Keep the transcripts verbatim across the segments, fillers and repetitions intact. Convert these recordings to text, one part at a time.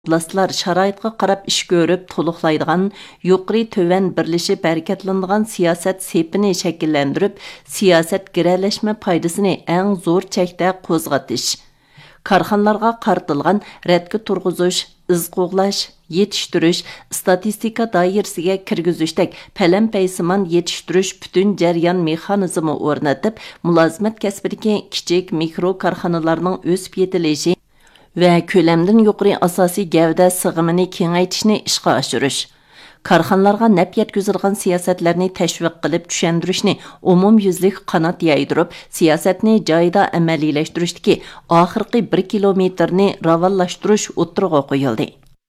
Laslar şaraitga qarab iş görüp toluqlaydigan, yuqri töven birleşip harekatlanadigan siyaset sepini şekillendirip, siyaset gireleşme paydasını en zor çekte qo'zg'atish. Karxanalarga qartilgan rətki turg'uzish, iz qo'g'lash, yetiştirish, statistika dairasiga kirgizishdek palam-paysimon yetiştirish bütün jaryon mexanizmi o'rnatib, mulozimat kasbidagi kichik mikro korxonalarning o'sib yetilishi ve kölemden yuqori asosiy gavda sig'imini kengaytishni ishga oshirish. Karxanalarga naf yetkazilgan siyosatlarni tashviq qilib tushuntirishni umumyuzlik qanot yaydirib, siyosatni joyida amaliylashtirish oxirgi bir kilometrni ravonlashtirish o'tirg'a qo'yildi.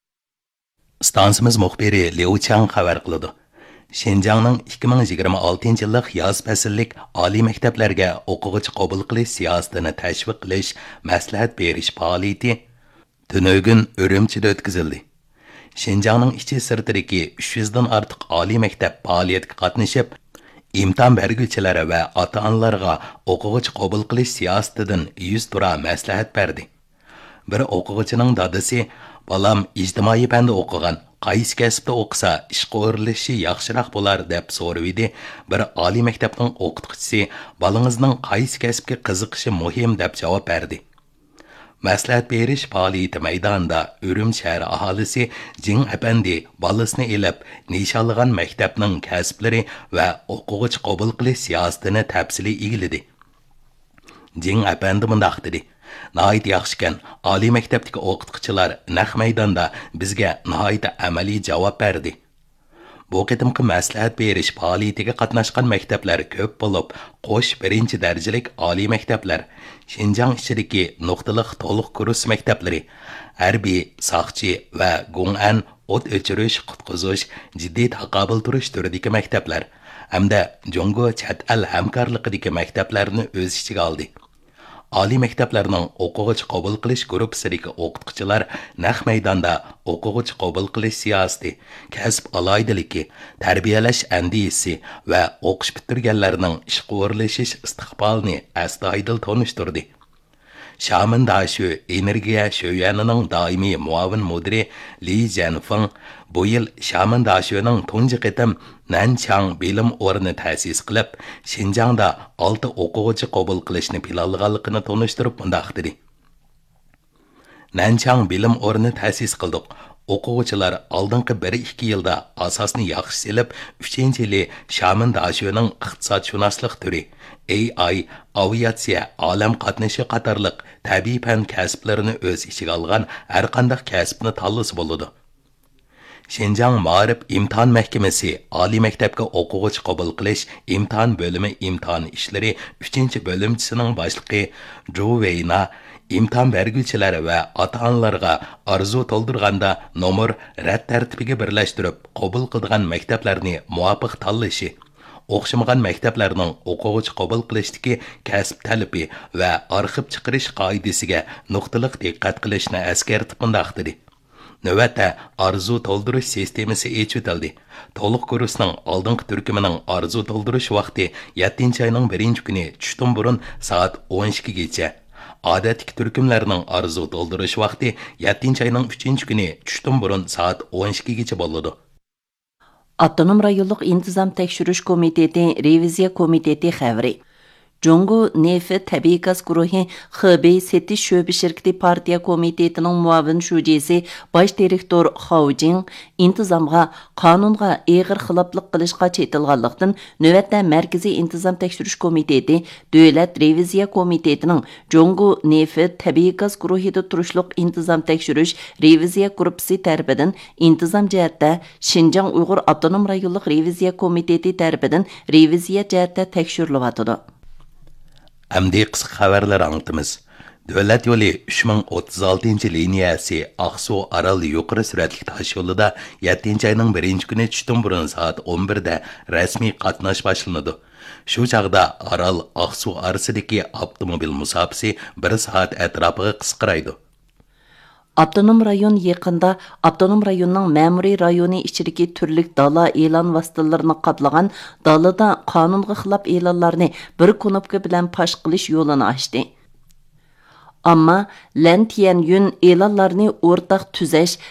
Stansimiz muxbiri Liu Chang xabar qildi. Şinjanның ikki ming yigirma oltinchi yillik yoz fasllik oliy maktablarga o'quvchi qabul qilish siyosatini tashviq qilish, maslahat berish faoliyati tunugun Urumchida o'tkazildi. Şinjanның ichi sirtidagi uch yuz dan ortiq oliy maktab faoliyatga qatnashib, imtihon berguvchilar va ota-onalarga o'quvchi qabul qilish siyosatidan yuz tura maslahat berdi. Bir o'quvchining dadasi "Balam ijtimoiy fanda o'qigan, qaysi kasbda o'qisa ishga o'rilishi yaxshiroq bo'lar" deb so'raydi. Bir oliy maktabning o'qituvchisi "Balangizning qaysi kasbga qiziqishi muhim" deb javob berdi. Maslahat berish faoliyati maydonida Urumchi shahri aholisi Jing apandi bolasini elib, nishonlagan maktabning kasblari va o'quvchi qabul qilish siyosatini tafsili egildi. Jing apandi mundaq dedi: "Nəhayət yaxşıkən, ali məktəbdəki oxutquchilar naq maydonda bizga nəhayət amaliy javob berdi." Bu qitimqi maslahat berish faoliyatiga qatnashgan maktablar ko'p bo'lib, qo'sh birinchi darajalik oliy maktablar, Şinjan ichidagi nuqtaliq to'liq kurs maktablari, harbiy, soqchi va Gong'an o't o'chirish, qutqizish, jiddiy taqobil turish turidagi maktablar hamda Jongo chet el hamkorligidagi maktablarni o'z ichiga oldi. Oliy maktablarning o'quvchi qabul qilish gruppasidagi o'qituvchilar naq maydonda o'quvchi qabul qilish siyosati, kasb aloydiligi, tarbiyalash andisi va o'qish bitirganlarning ishga o'rlashish istiqbolini astoydil tanishtirdi. Shaman Dashu energiya sho'yanining doimiy muavin mudiri Li Jianfeng bu yil Shaman Dashuning tunji qitim Nanchang bilim o'rni ta'sis qilib, Şinjanda olti o'quvchi qabul qilishni planlaganligini tanishtirib mundaq dedi. Nanchang bilim o'rni ta'sis qildik. O'quvchilar oldingi bir ikki yilda asosni yaxshi silib, uchinchi yili Shaman Dashuning iqtisodshunoslik turi, A I, aviatsiya, olam qatnashi qatorliq tabiiy fan kasblarini o'z ichiga olgan har qanday kasbni tanlasa bo'ladi. Şinjan Ma'rif imtihon mahkamasi oliy maktabga o'quvchi qabul qilish imtihon bo'limi imtihon ishlari uchinchi bo'limchisining boshlig'i Zhu Weina imtihon berguvchilar va ota-onalarga arzu to'ldirganda nomer rad tartibiga birlashtirib qabul qilgan maktablarni muvofiq tanlashi, o'xshamagan maktablarning o'quvchi qabul qilishdagi kasb talabi va arxiv chiqarish qoidasiga nuqtaliq diqqat qilishni eskartib mundaq dedi. Növətdə arzu to'ldirish sistemasi echitildi. To'liq kursning oldingi turkumining arzu to'ldirish vaqti yettinchi oyning birinchi kuni tushdan burun soat o'n ikkigacha. Odatdagi turkumlarning arzu to'ldirish vaqti yettinchi oyning uchinchi kuni tushdan burun soat o'n ikkigacha bo'ladi. Avtonom rayonluq intizom tekshirish komiteti reviziya komiteti xabari. Jongo Nefi Tabiiy gaz guruhi Xibey Setish Sho'bi shirkati partiya komitetining muavin shujisi bosh direktor Xaojing intizomga, qonunga eg'ir xiloflik qilishga chetilganlikdan navbatda Markaziy intizom tekshirish komiteti Davlat reviziya komitetining Jongo Nefi Tabiiy gaz guruhida turishliq intizom tekshirish reviziya gruppasi tarafidan intizom jihatda Şinjan Uyg'ur avtonom rayonluq reviziya komiteti tarafidan reviziya jihatda tekshirilyotdi. Әмді қысқы xabarlar anlatımız. Davlat yo'li uch ming o'ttiz oltinchi liniyasi Aqsu Aral yuqori suratli tosh yo'lida yettinchi oyning birinchi kuni tushdan burun soat o'n birda rasmiy qatnash boshlanadi. Shu chaqda Aral Aqsu orasidagi avtomobil musofasi bir soat atrofiga qisqaraydi. Avtonom rayon yaqında avtonom rayonning ma'muriy rayoni ichidagi turli dala e'lon vositalarini qoplagan dalada qonunga xilof e'lonlarni bir knopka bilan pash qilish yo'lini ochdi. Ammo Lan Tianyun e'lonlarni o'rtaq tuzash